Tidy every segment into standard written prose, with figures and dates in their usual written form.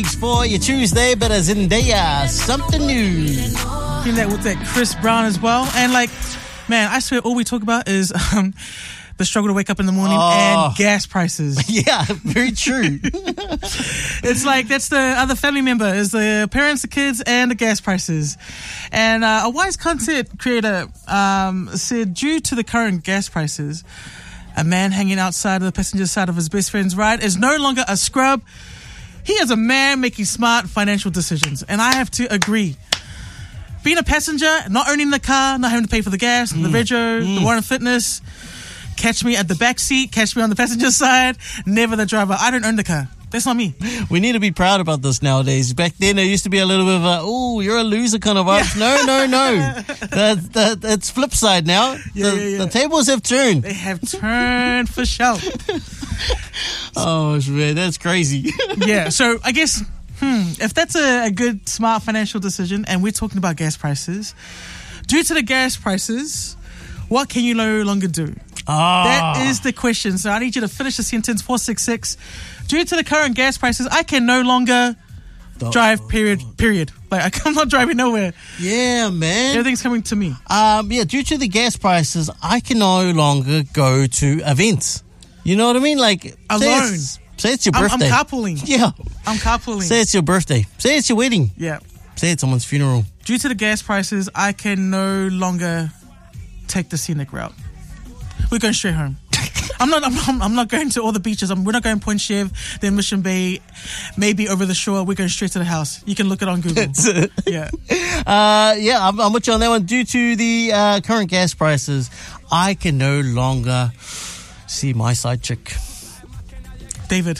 For your Tuesday, but as Zendaya, something new. Came that with that Chris Brown as well. And like, man, I swear all we talk about is the struggle to wake up in the morning and gas prices. Yeah, very true. It's like that's the other family member is the parents, the kids, and the gas prices. And a wise content creator said, due to the current gas prices, a man hanging outside of the passenger side of his best friend's ride is no longer a scrub. He is a man making smart financial decisions. And I have to agree. Being a passenger, not owning the car, not having to pay for the gas, the rego, the Warren Fitness, catch me at the back seat, catch me on the passenger side, never the driver. I don't own the car. That's not me. We need to be proud about this nowadays. Back then, there used to be a little bit of a, oh, you're a loser kind of vibes. Yeah. No. That's flip side now. The tables have turned. They have turned for sure. Oh, man, that's crazy. Yeah, so I guess, if that's a good, smart financial decision, and we're talking about gas prices, due to the gas prices, what can you no longer do? That is the question. So I need you to finish the sentence, 466. Due to the current gas prices, I can no longer drive, period. Like, I'm not driving nowhere. Yeah, man. Everything's coming to me. Due to the gas prices, I can no longer go to events. You know what I mean? Like, alone. Say it's your birthday. I'm carpooling. Yeah. I'm carpooling. Say it's your birthday. Say it's your wedding. Yeah. Say it's someone's funeral. Due to the gas prices, I can no longer take the scenic route. We're going straight home. I'm not going to all the beaches. We're not going Point Chev, then Mission Bay, maybe over the shore. We're going straight to the house. You can look it on Google. Yeah. I'm with you on that one. Due to the current gas prices, I can no longer see my side chick. David,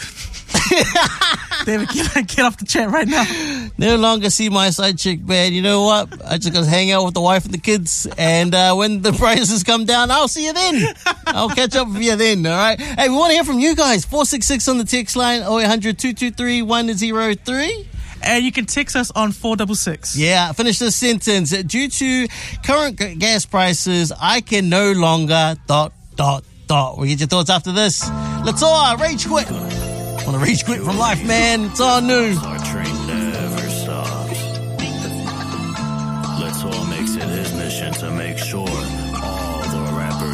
get off the chat right now. No longer see my side chick, man. You know what? I just got to hang out with the wife and the kids. And when the prices come down, I'll see you then. I'll catch up with you then, all right? Hey, we want to hear from you guys. 466 on the text line, 0800 223 103. And you can text us on 466. Yeah, finish this sentence. Due to current gas prices, I can no longer... We'll get your thoughts after this. Let's all rage quit. Want to rage quit from life, man. It's all new. Our train never stops. Let's all makes it his mission to make sure all